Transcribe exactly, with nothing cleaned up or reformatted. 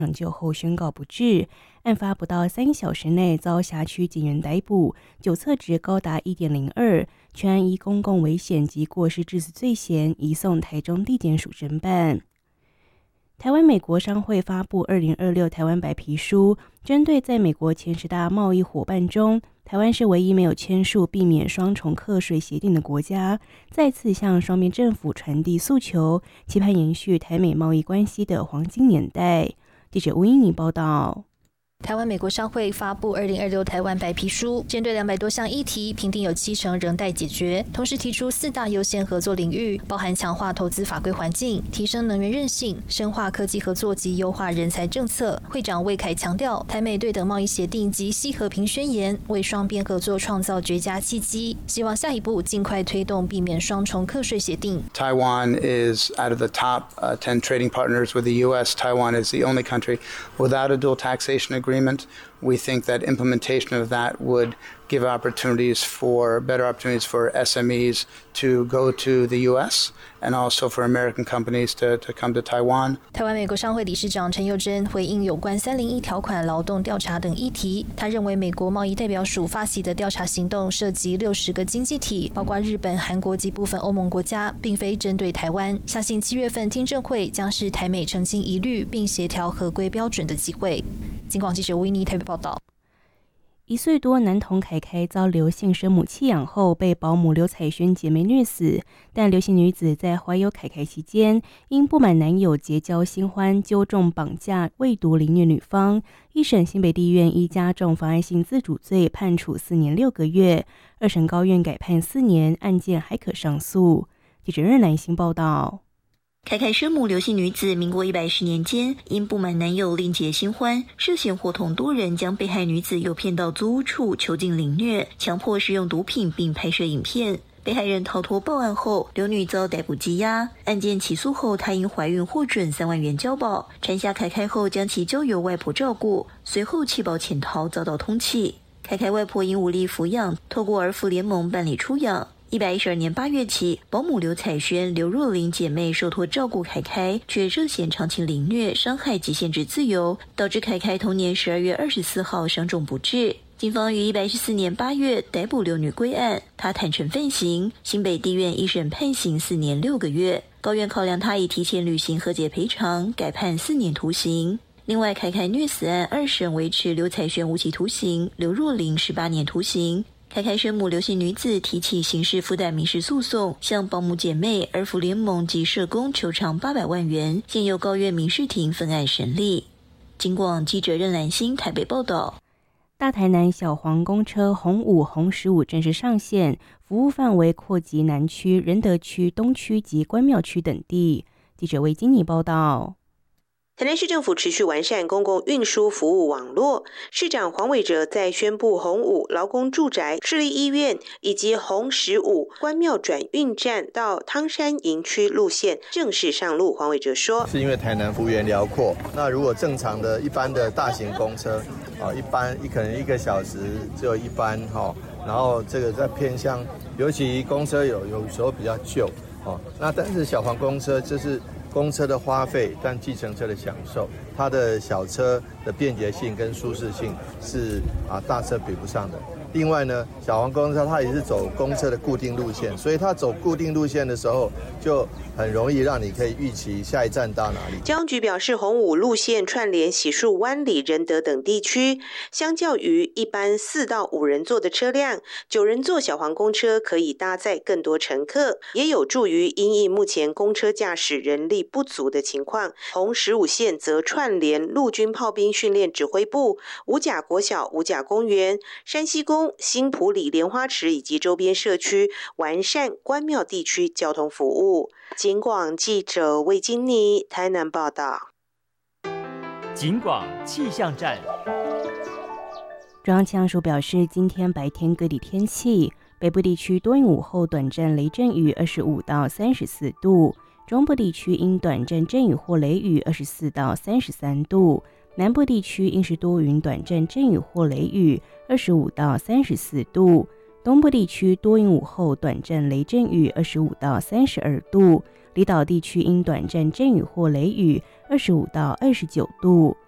抢救后宣告不治，案发不到三小时内遭辖区警员逮捕，酒测值高达 一点零二， 全案依公共危险及过失致死罪嫌移送台中地检署侦办。台湾美国商会发布二零二六台湾白皮书，针对在美国前十大贸易伙伴中，台湾是唯一没有签署避免双重课税协定的国家，再次向双边政府传递诉求，期盼延续台美贸易关系的黄金年代。记者吴英妮报道。 台湾美国商会发布二零二六台湾白皮书，针对两百多项议题，评定有七成仍待解决，同时提出四大优先合作领域，包含强化投资法规环境、提升能源韧性、深化科技合作及优化人才政策。会长魏凯强调，台美对等贸易协定及西和平宣言为双边合作创造绝佳契机，希望下一步尽快推动避免双重课税协定。 Taiwan is out of the top uh, ten trading partners with the U S. Taiwan is the only country without a dual taxation agreement. We think that implementation of that would give opportunities for better opportunities for S M Es to go to the U S and also for American companies to, to come to Taiwan. 台湾美国商会理事长陈佑珍回应有关三零一条款劳动调查等议题，他认为美国贸易代表署发起的调查行动涉及六十个经济体，包括日本、韩国及部分欧盟国家，并非针对台湾。相信七月份听证会将是台美澄清疑虑并协调合规标准的机会。警广记者吴依妮台北报道。 一岁多男童凯凯遭刘姓生母弃养后，被保姆刘彩萱姐妹虐死。但刘姓女子在怀有凯凯期间，因不满男友结交新欢，纠众绑架、喂毒凌虐女方。一审新北地院依加重妨碍性自主罪，判处四年六个月；二审高院改判四年，案件还可上诉。记者任乃馨报道。 凯凯生母刘姓女子，民国一百一十年间，因不满男友另结新欢，涉嫌伙同多人将被害女子诱骗到租屋处囚禁凌虐，强迫食用毒品并拍摄影片。被害人逃脱报案后，刘女遭逮捕羁押。案件起诉后，她因怀孕获准三万元交保，产下凯凯后将其交由外婆照顾，随后弃保潜逃，遭到通缉。凯凯外婆因无力抚养，透过儿福联盟办理出养。一百一十二年八月起，保姆刘彩萱、刘若琳姐妹受托照顾凯凯，却涉嫌长期凌虐、伤害及限制自由，导致凯凯同年十二月二十四号伤重不治。警方于一百一十四年八月逮捕刘女归案，她坦诚犯行，新北地院一审判刑四年六个月，高院考量她已提前履行和解赔偿，改判四年徒刑。另外，凯凯虐死案二审维持刘彩萱无期徒刑，刘若琳十八年徒刑。凯凯生母刘姓女子提起刑事附带民事诉讼，向保姆姐妹、儿福联盟及社工求偿八百万元，现由高院民事庭分案审理。警广记者任兰馨台北报道。 大台南小黄公车红五、红十五正式上线，服务范围扩及南区、仁德区、东区及关庙区等地。记者魏金妮报道。 台南市政府持续完善公共运输服务网络，市长黄伟哲在宣布红五劳工住宅、市立医院以及红十五关庙转运站到汤山营区路线正式上路。黄伟哲说：“ 是因为台南幅员辽阔，那如果正常的一般的大型公车啊，一般一可能一个小时只有一班哈，然后这个在偏向，尤其公车有有时候比较旧哦，那但是小黄公车就是。”公车的花费，但计程车的享受，它的小车的便捷性跟舒适性是啊大车比不上的。另外呢，小黄公车它也是走公车的固定路线，所以它走固定路线的时候，就很容易让你可以预期下一站到哪里。 交通局表示，红五路线串联洗漱湾里、仁德等地区，相较于一般四到五人座的车辆，九人座小黄公车可以搭载更多乘客，也有助于因应目前公车驾驶人力不足的情况。红十五线则串联陆军炮兵训练指挥部、五甲国小、五甲公园、山西宫、新埔里莲花池以及周边社区，完善关庙地区交通服务。警广记者魏金妮台南报道。 警广气象站。 中央气象署表示，今天白天各地天气，北部地区多云午后短暂雷阵雨，二十五到三十四度；中部地区因短暂阵雨或雷雨，二十四到三十三度；南部地区因是多云短暂阵雨或雷雨，二十五到三十四度；东部地区多云午后短暂雷阵雨，二十五到三十二度；离岛地区因短暂阵雨或雷雨，二十五到二十九度。